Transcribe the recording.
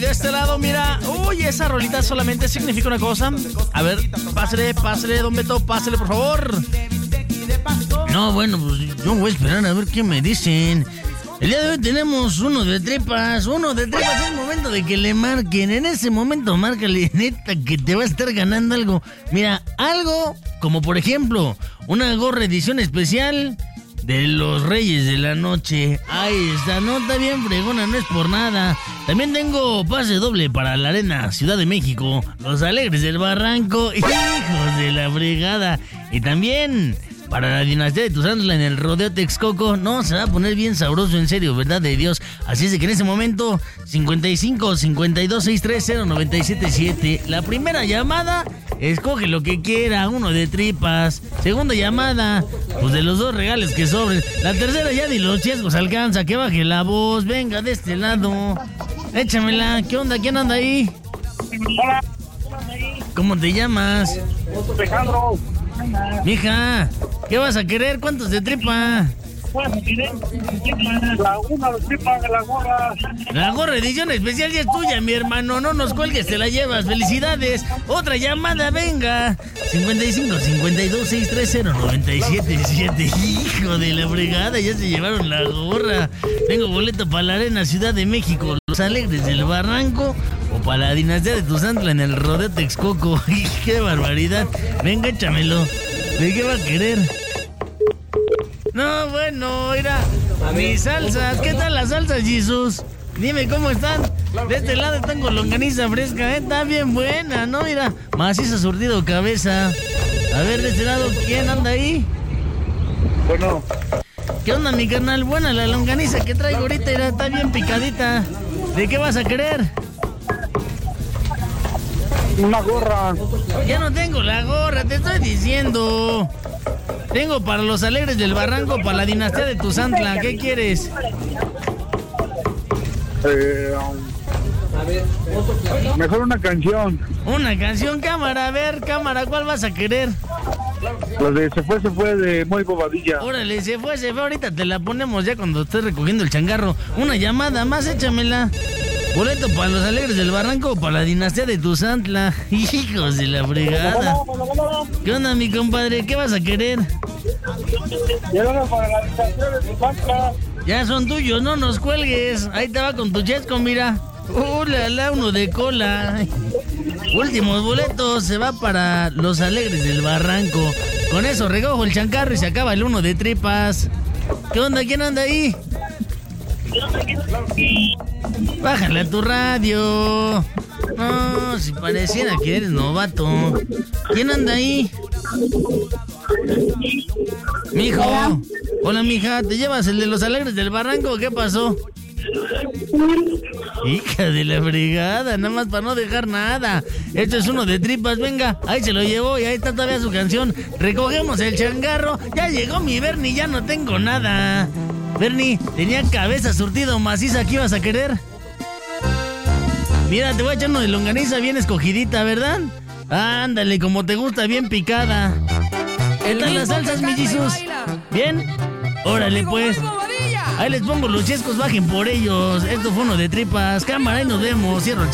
de este lado, mira. Uy, esa rolita solamente significa una cosa. A ver, pásale, don Beto, pásale, por favor. No, bueno, pues yo voy a esperar a ver qué me dicen. El día de hoy tenemos uno de tripas. Es momento de que le marquen. En ese momento, márcale, neta, que te va a estar ganando algo. Mira, algo como por ejemplo, una gorra edición especial de los Reyes de la Noche. Ahí está, no está bien fregona, no es por nada. También tengo pase doble para la Arena Ciudad de México, Los Alegres del Barranco, hijos de la fregada. Y también para la dinastía de Tuzantla en el Rodeo Texcoco. No, se va a poner bien sabroso, en serio, verdad de Dios. Así es de que en ese momento, 55 52 630 977. La primera llamada, escoge lo que quiera, uno de tripas. Segunda llamada, pues de los dos regales que sobren. La tercera ya ni los chescos alcanza, que baje la voz. Venga, de este lado, échamela. ¿Qué onda? ¿Quién anda ahí? Hola. ¿Cómo te llamas? Alejandro. Mija, ¿qué vas a querer? ¿Cuántos de tripa? La una de tripa de la gorra. La gorra edición especial ya es tuya, mi hermano. No nos cuelgues, te la llevas. Felicidades. Otra llamada, venga. 55 52 630 977. Hijo de la fregada, ya se llevaron la gorra. Tengo boleto para la Arena Ciudad de México, Los Alegres del Barranco, o para la dinastía de Tuzantla en el Rodeo Texcoco. ¡Qué barbaridad! Venga, échamelo. ¿De qué va a querer? No, bueno, mira, mis salsas. ¿Qué tal las salsas, Jesús? Dime cómo están. De este lado tengo longaniza fresca, está bien buena, ¿no? Mira, maciza surtido cabeza. A ver, de este lado, ¿quién anda ahí? Bueno. ¿Qué onda, mi carnal? Buena la longaniza que traigo ahorita, mira, está bien picadita. ¿De qué vas a querer? Una gorra. Ya no tengo la gorra, te estoy diciendo. Tengo para Los Alegres del Barranco, para la dinastía de Tuzantla. ¿Qué quieres? Mejor una canción. Una canción, cámara. A ver, cámara, ¿cuál vas a querer? La de se fue de Muy Bobadilla. Órale, se fue. Ahorita te la ponemos ya cuando estés recogiendo el changarro. Una llamada más, échamela. Boleto para Los Alegres del Barranco o para la dinastía de Tuzantla. Hijos de la fregada. ¿Qué onda, mi compadre? ¿Qué vas a querer? Llévalo para la dinastía de Tuzantla. Ya son tuyos, no nos cuelgues. Ahí te va con tu chesco, mira. La uno de cola. Últimos boletos, se va para Los Alegres del Barranco. Con eso recojo el chancarro y se acaba el uno de tripas. ¿Qué onda? ¿Quién anda ahí? Bájale a tu radio. No, si pareciera que eres novato. ¿Quién anda ahí? Mijo. Hola, mija. ¿Te llevas el de Los Alegres del Barranco? ¿Qué pasó? Hija de la fregada, nada más para no dejar nada. Esto es uno de tripas, venga. Ahí se lo llevó y ahí está todavía su canción. Recogemos el changarro. Ya llegó mi Bernie, ya no tengo nada. Bernie, tenía cabeza surtido maciza, ¿qué ibas a querer? Mira, te voy a echar uno de longaniza bien escogidita, ¿verdad? Ándale, como te gusta, bien picada. ¿Están las salsas, mi Jesús? ¿Bien? Órale, pues. Ahí les pongo los chescos, bajen por ellos. Esto fue uno de tripas. Cámara, ahí nos vemos. Cierro el